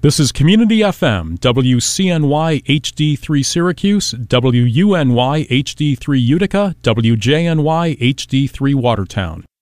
This is Community FM, WCNY HD3 Syracuse, WUNY HD3 Utica, WJNY HD3 Watertown.